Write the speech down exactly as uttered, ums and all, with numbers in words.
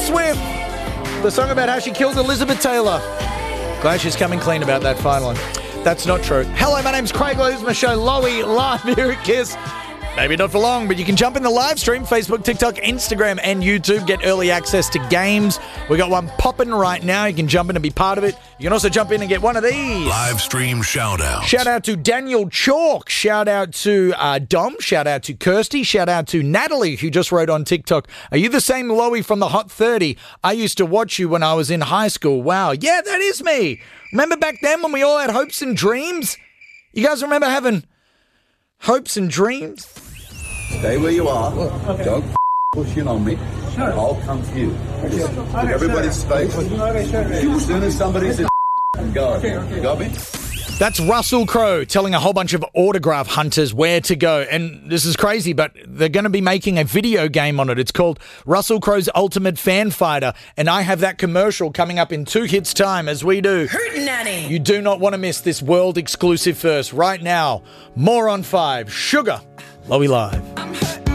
Swift. The song about how she killed Elizabeth Taylor. Glad she's coming clean about that finally. That's not true. Hello, my name's Craig Lowe. This is my show, Lowy, live here at Kiss. Maybe not for long, but you can jump in the live stream, Facebook, TikTok, Instagram, and YouTube. Get early access to games. We got one popping right now. You can jump in and be part of it. You can also jump in and get one of these. Live stream shout out. Shout out to Daniel Chalk. Shout out to uh, Dom. Shout out to Kirsty. Shout out to Natalie, who just wrote on TikTok. Are you the same Lowy from the Hot thirty? I used to watch you when I was in high school. Wow. Yeah, that is me. Remember back then when we all had hopes and dreams? You guys remember having hopes and dreams? Stay where you are. Okay. Don't f- push in on me. Sure. I'll come to you. Just okay, everybody's sure. space. Okay, sure. As soon as somebody's in, go. Okay, okay. Got me? That's Russell Crowe telling a whole bunch of autograph hunters where to go. And this is crazy, but they're going to be making a video game on it. It's called Russell Crowe's Ultimate Fan Fighter. And I have that commercial coming up in two hits time as we do. Hootenanny. You do not want to miss this world exclusive first. Right now, more on five. Sugar. Lowy Live.